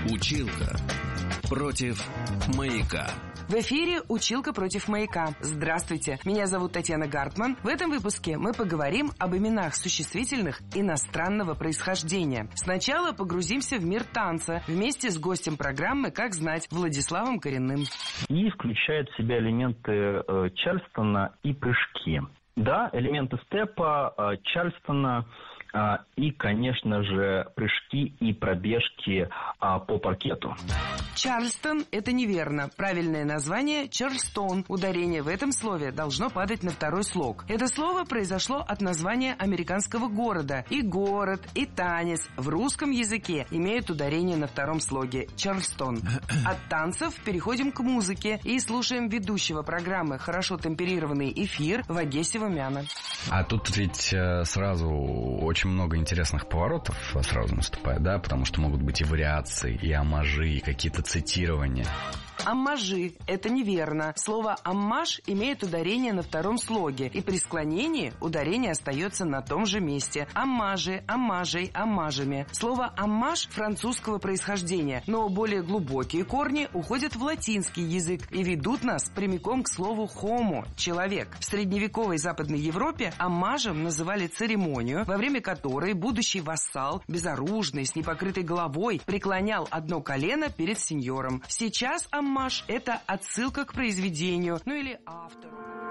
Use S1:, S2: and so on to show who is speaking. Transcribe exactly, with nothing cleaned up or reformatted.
S1: Училка против маяка.
S2: В эфире «Училка против маяка». Здравствуйте, меня зовут Татьяна Гартман. В этом выпуске мы поговорим об именах существительных иностранного происхождения. Сначала погрузимся в мир танца вместе с гостем программы «Как знать» Владиславом Коренным.
S3: И включает в себя элементы э, Чарльстона и прыжки. Да, элементы степа, э, Чарльстона э, и, конечно же, прыжки и пробежки э, по паркету.
S2: Чарльстон – это неверно. Правильное название – Чарльстон. Ударение в этом слове должно падать на второй слог. Это слово произошло от названия американского города. И город, и танец в русском языке имеют ударение на втором слоге – Чарльстон. От танцев переходим к музыке и слушаем ведущего программы «Хорошо темперированный эфир» Вагеси Вамяна.
S4: А тут ведь э, сразу очень много интересных поворотов сразу наступает, да? Потому что могут быть и вариации, и омажи, и какие-то цитирования.
S2: Оммажи – это неверно. Слово «оммаж» имеет ударение на втором слоге, и при склонении ударение остается на том же месте. Оммажи, оммажей, оммажами. Слово «оммаж» французского происхождения, но более глубокие корни уходят в латинский язык и ведут нас прямиком к слову «homo» – «человек». В средневековой Западной Европе оммажем называли церемонию, во время которой будущий вассал, безоружный, с непокрытой головой, преклонял одно колено перед сеньором. Сейчас оммаж – это отсылка к произведению, ну или автору.